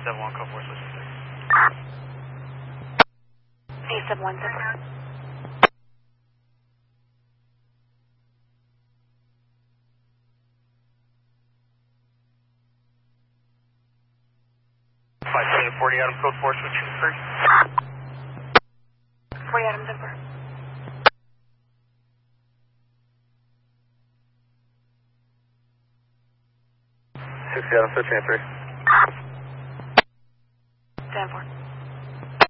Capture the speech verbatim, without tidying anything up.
seven one, code four, switching six. eight seven one, zipper. five seven forty, Adam, code four, switching three. forty Adam, zipper. sixty, Adam, switching three.